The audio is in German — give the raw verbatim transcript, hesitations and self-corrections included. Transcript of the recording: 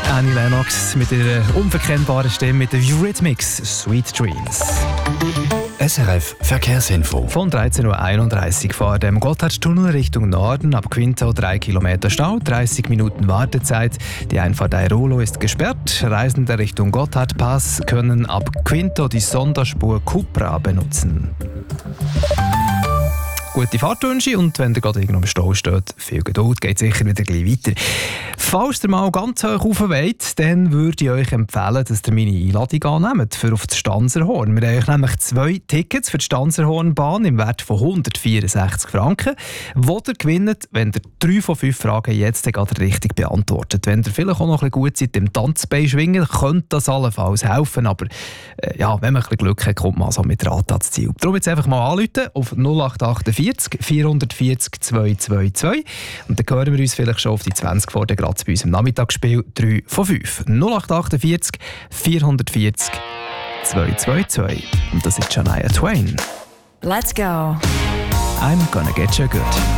Annie Lennox mit ihrer unverkennbaren Stimme mit den Eurythmics Sweet Dreams. S R F Verkehrsinfo. Von dreizehn Uhr einunddreißig vor dem Gotthardtunnel Richtung Norden ab Quinto drei Kilometer Stau, dreißig Minuten Wartezeit. Die Einfahrt Airolo ist gesperrt. Reisende Richtung Gotthardpass können ab Quinto die Sonderspur Cupra benutzen. Gute Fahrtwünsche und wenn ihr gerade irgendwo im Stau steht, viel Geduld, geht sicher wieder gleich weiter. Falls ihr mal ganz hoch rauf wollt, dann würde ich euch empfehlen, dass ihr meine Einladung annehmt für auf das Stanserhorn. Wir haben euch nämlich zwei Tickets für die Stanserhornbahn im Wert von hundertvierundsechzig Franken, die ihr gewinnt, wenn ihr drei von fünf Fragen jetzt gerade richtig beantwortet. Wenn ihr vielleicht auch noch ein bisschen gut seid im Tanzbein schwingen, könnte das allenfalls helfen, aber äh, ja, wenn man ein bisschen Glück hat, kommt man so mit Rat ans Ziel. Darum jetzt einfach mal anrufen auf null acht achtundvierzig vierhundertvierzig zweihundertzweiundzwanzig und dann hören wir uns vielleicht schon auf die zwanzig vor der Graz bei uns im Nachmittagsspiel drei von fünf. null acht achtundvierzig vierhundertvierzig zweihundertzweiundzwanzig und das ist Shania Twain. Let's go. I'm gonna get you good.